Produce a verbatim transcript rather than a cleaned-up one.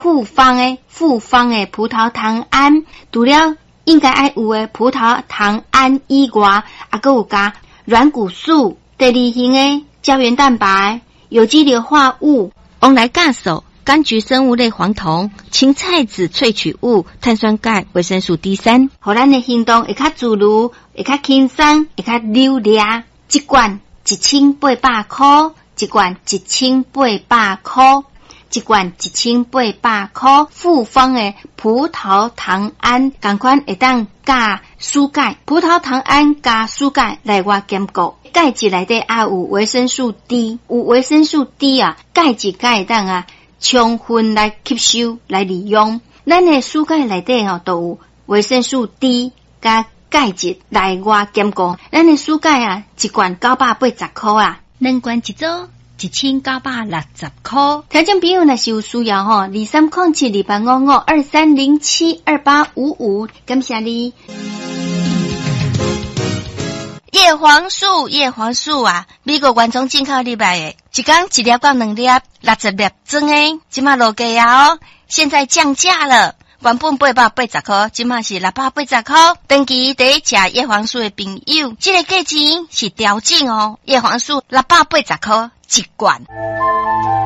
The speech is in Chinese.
复方诶，复方诶葡萄糖胺，除了应该爱有诶葡萄糖胺以外，还佫有加软骨素、第二型诶胶原蛋白、有机硫化物、翁来酵素、柑橘生物类黄酮、青菜籽萃取物、碳酸钙、维生素 D 三，互咱的行动会较自如，会较轻松，会较流利。一罐一千八百块，一罐一千八百块，一罐一千八百块。复方的葡萄糖胺，同款会当加蔬钙，葡萄糖胺加蔬钙来我兼顾。钙质内底也有维生素 D， 有维生素 D 啊，钙质才会当啊充分来吸收来利用。咱的蔬钙内底吼都有维生素 D 加钙质来我兼顾。咱的蔬钙啊，一罐九百八十块啊，两罐一组一千九百六十块。听众朋友若是有需要吼，二三零七二八五五二三零七二八五五，感谢你。叶黄素，叶黄素啊，美国原装进口入来的，一天一粒到两粒，六十粒装的，即马落价啊哦，现在降价了。原本八百八十块，即马是六百八十块。长期第一食叶黄素的朋友，这个价钱是调整哦。叶黄素六百八十块一罐。